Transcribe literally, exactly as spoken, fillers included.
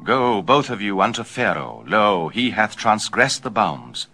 Go, both of you, unto Pharaoh. Lo, he hath transgressed the bounds.